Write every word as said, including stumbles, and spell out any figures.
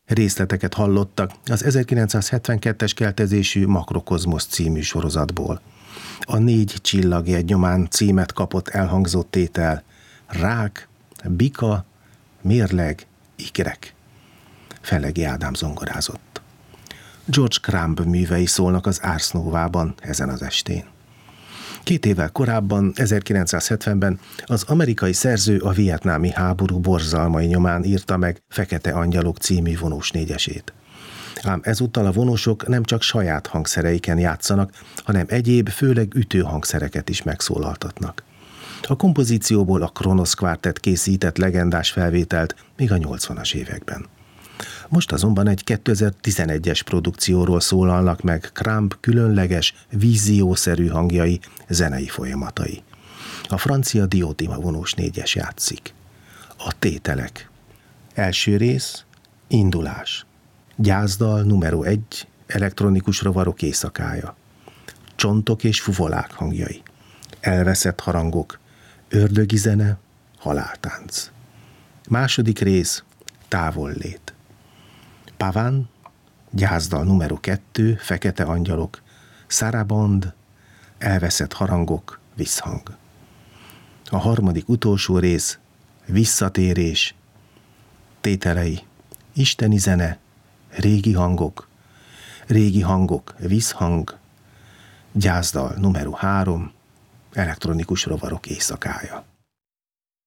Részleteket hallottak az ezerkilencszázhetvenkettes keltezésű Makrokozmosz című sorozatból. A Négy csillagjegy nyomán címet kapott elhangzott tétel: Rák, bika, mérleg, ikrek. Fellegi Ádám zongorázott. George Crumb művei szólnak az Ars Novában ezen az estén. Két évvel korábban, ezerkilencszázhetvenben az amerikai szerző a vietnámi háború borzalmai nyomán írta meg Fekete Angyalok című vonós négyesét. Ám ezúttal a vonósok nem csak saját hangszereiken játszanak, hanem egyéb, főleg ütőhangszereket is megszólaltatnak. A kompozícióból a Kronos Quartet készített legendás felvételt még a nyolcvanas években. Most azonban egy kétezer-tizenegyes produkcióról szólalnak meg Crumb különleges, víziószerű hangjai, zenei folyamatai. A francia Diotima vonós négyes játszik. A tételek. Első rész, indulás. Gyászdal numero egy, elektronikus rovarok éjszakája. Csontok és fuvolák hangjai. Elveszett harangok, ördögi zene, haláltánc. Második rész, távollét. Paván, gyászdal numero kettő, Fekete Angyalok, Saraband, elveszett harangok, visszhang. A harmadik utolsó rész, visszatérés, tételei, isteni zene, régi hangok, régi hangok, visszhang, gyászdal numero három, elektronikus rovarok éjszakája.